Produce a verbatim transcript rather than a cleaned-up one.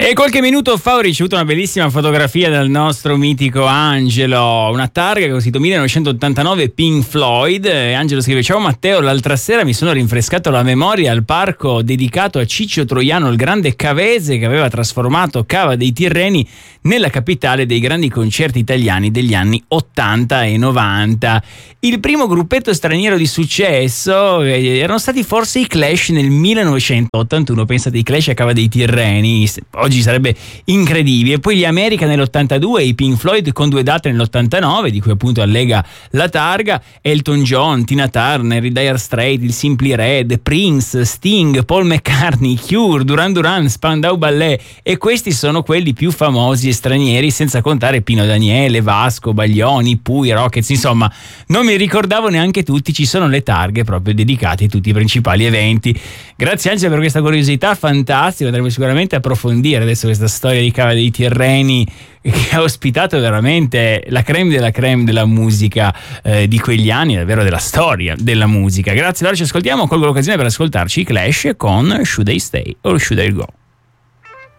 E qualche minuto fa ho ricevuto una bellissima fotografia dal nostro mitico Angelo, una targa che ho scritto millenovecentottantanove Pink Floyd. E Angelo scrive: ciao Matteo, l'altra sera mi sono rinfrescato la memoria al parco dedicato a Ciccio Troiano, il grande cavese che aveva trasformato Cava dei Tirreni nella capitale dei grandi concerti italiani degli anni ottanta e novanta. Il primo gruppetto straniero di successo eh, erano stati forse i Clash nel millenovecentottantuno. Pensate, i Clash a Cava dei Tirreni, oggi sarebbe incredibile. Poi gli America nell'ottantadue, i Pink Floyd con due date nell'ottantanove, di cui appunto allega la targa, Elton John, Tina Turner, i Dire Straits, il Simply Red, Prince, Sting, Paul McCartney, Cure, Duran Duran, Spandau Ballet, e questi sono quelli più famosi e stranieri, senza contare Pino Daniele, Vasco, Baglioni, Pui, Rockets. Insomma, non mi ricordavo neanche tutti, ci sono le targhe proprio dedicate a tutti i principali eventi. Grazie Angela per questa curiosità fantastica, andremo sicuramente a approfondire adesso questa storia di Cava dei Tirreni, che ha ospitato veramente la creme della creme della musica eh, di quegli anni, davvero della storia della musica. Grazie, allora ci ascoltiamo, colgo l'occasione per ascoltarci i Clash con Should I Stay or Should I Go.